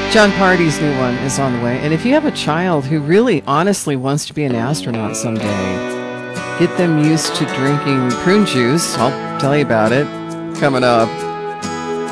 John Party's new one is on the way. And if you have a child who really honestly wants to be an astronaut someday, get them used to drinking prune juice. I'll tell you about it coming up.